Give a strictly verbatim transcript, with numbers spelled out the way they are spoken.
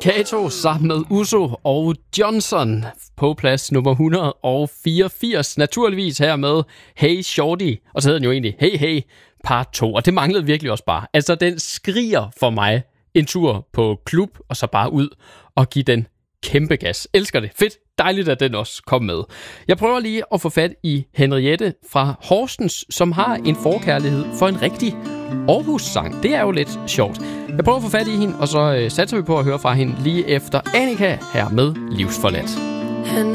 Kato sammen med Uso og Johnson på plads nummer et hundrede og fireogfirs. Naturligvis her med Hey Shorty, og så hedder den jo egentlig Hey Hey part to, og det manglede virkelig også bare. Altså, den skriger for mig en tur på klub, og så bare ud og give den kæmpe gas. Elsker det. Fedt. Dejligt, at den også kom med. Jeg prøver lige at få fat i Henriette fra Horsens, som har en forkærlighed for en rigtig Aarhus-sang. Det er jo lidt sjovt. Jeg prøver at få fat i hende, og så øh, satser vi på at høre fra hende lige efter Annika her med Livsforladt.